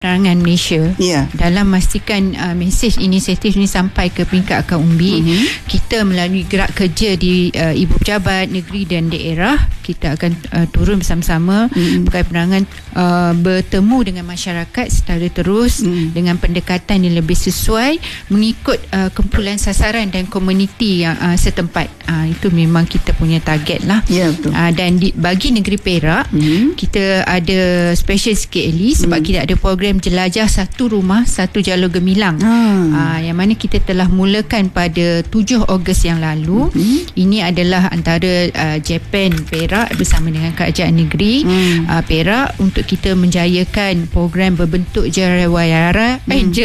Penerangan Malaysia dalam memastikan mesej inisiatif ini sampai ke peringkat akar umbi. Kita melalui gerak kerja di Ibu Pejabat Negeri dan Daerah, kita akan turun bersama-sama berkait penerangan, bertemu dengan masyarakat secara terus dengan pendekatan yang lebih sesuai mengikut kumpulan sasaran dan komuniti yang setempat. Itu memang kita punya target lah. Betul. Dan bagi negeri Perak, kita ada special sikit Eli, sebab kita ada program jelajah satu rumah satu jalur gemilang, yang mana kita telah mulakan pada 7 Ogos yang lalu. Ini adalah antara Japan Perak bersama dengan kerajaan negeri Perak untuk kita menjayakan program berbentuk Jerayawara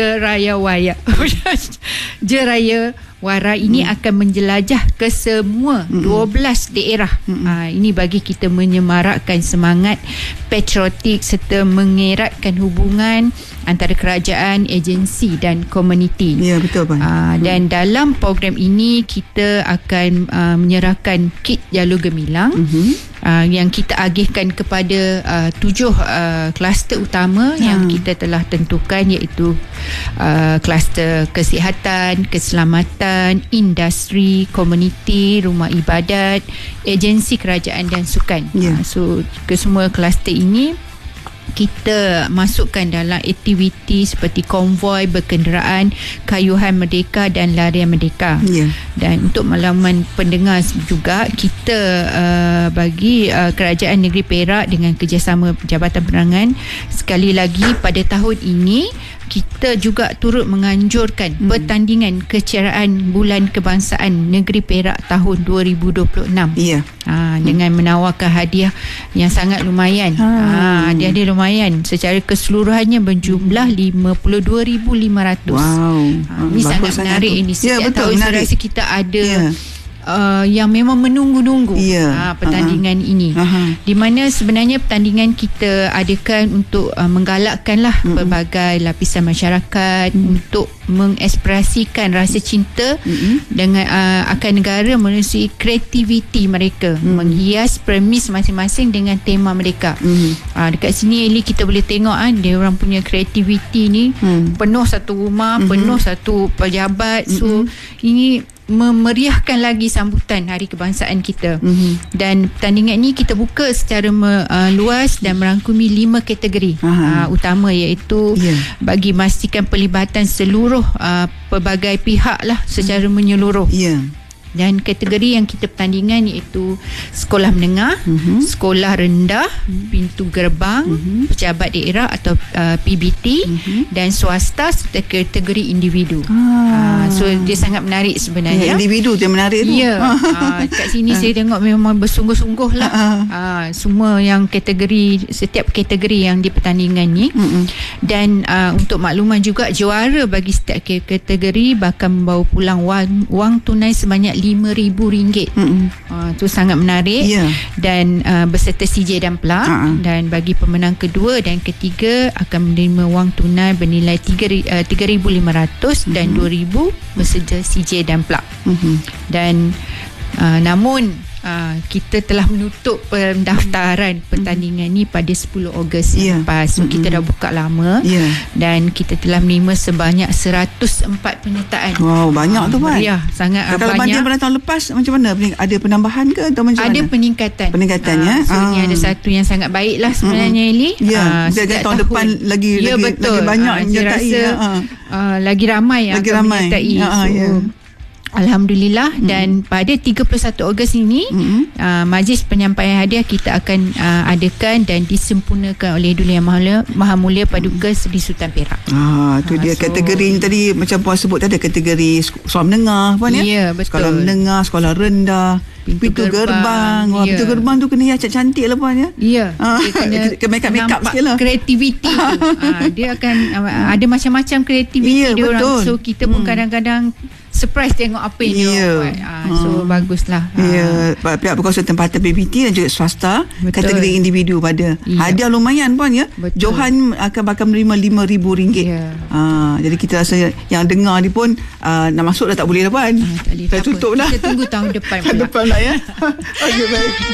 Wara ini akan menjelajah ke semua 12 daerah. Ini bagi kita menyemarakkan semangat patriotik serta mengeratkan hubungan antara kerajaan, agensi dan komuniti. Ya, betul Pak. Dan dalam program ini kita akan menyerahkan kit jalur gemilang yang kita agihkan kepada 7 kluster utama yang kita telah tentukan, iaitu kluster kesihatan, keselamatan, industri, komuniti, rumah ibadat, agensi kerajaan dan sukan. So ke semua kluster ini kita masukkan dalam aktiviti seperti konvoi berkenderaan, kayuhan merdeka dan larian merdeka. Dan untuk makluman pendengar juga, kita bagi kerajaan negeri Perak dengan kerjasama Jabatan Penerangan, sekali lagi pada tahun ini kita juga turut menganjurkan pertandingan keceriaan Bulan Kebangsaan Negeri Perak tahun 2026. Dengan menawarkan hadiah yang sangat lumayan. Hadiah lumayan secara keseluruhannya berjumlah 52,500. Ini sangat menarik ini. Setiap tahun saya rasa kita ada yang memang menunggu-nunggu pertandingan ini, di mana sebenarnya pertandingan kita adakan untuk menggalakkanlah pelbagai lapisan masyarakat untuk mengekspresikan rasa cinta dengan akan negara melalui kreativiti mereka, menghias premis masing-masing dengan tema mereka. Dekat sini Eli, kita boleh tengok dia orang punya kreativiti ni penuh satu rumah, penuh satu pejabat. So ini memeriahkan lagi sambutan Hari Kebangsaan kita. Dan pertandingan ni kita buka secara luas dan merangkumi 5 kategori utama, iaitu bagi memastikan pelibatan seluruh pelbagai pihak lah secara menyeluruh. Dan kategori yang kita pertandingan iaitu sekolah menengah, sekolah rendah, pintu gerbang, pejabat daerah atau PBT, dan swasta serta kategori individu. So dia sangat menarik sebenarnya. Individu tu yang menarik tu. Kat sini saya tengok memang bersungguh-sungguh lah. Semua yang kategori, setiap kategori yang di pertandingan ni. Dan untuk makluman juga, juara bagi setiap kategori bakal membawa pulang wang tunai sebanyak RM5,000. Itu sangat menarik. Dan berserta CJ dan plak. Dan bagi pemenang kedua dan ketiga akan menerima wang tunai bernilai RM3,500 dan RM2,000 berserta CJ dan plak. Dan namun kita telah menutup pendaftaran pertandingan ni pada 10 Ogos lepas. So kita dah buka lama, dan kita telah menerima sebanyak 104 penyertaan. Wow, banyak tu Pak. Sangat banyak. Kalau banding pada tahun lepas, macam mana? Ada penambahan ke atau macam mana? Ada peningkatan ya. So ini ada satu yang sangat baik lah sebenarnya Eli. Sejak tahun depan lagi banyak menyertai. Lagi ramai yang akan menyertai. Alhamdulillah. Dan pada 31 Ogos ini majlis penyampaian hadiah kita akan adakan dan disempurnakan oleh Duli Yang Maha Mulia Paduka Seri Sultan Perak. Tu dia kategori tadi macam Puan sebut, ada kategori sekolah menengah Puan ya. Betul. Sekolah menengah, sekolah rendah, pintu gerbang. Pintu gerbang tu kena hias cantik lah Puan ya. Dia kena make-up sikit lah. Kreativiti tu. Dia akan ada macam-macam kreativiti dia orang. So kita pun kadang-kadang surprise tengok apa yang dia buat. So baguslah. Pihak berkuasa tempatan PBT dan juga swasta. Kategori individu pada hadiah lumayan Puan ya. Johan akan bakal menerima RM5,000. Jadi kita rasa yang dengar ni pun nak masuk dah tak boleh lah Puan. Kita tutup lah. Kita tunggu tahun depan pula. Tahun depan lah ya. Okay, baik.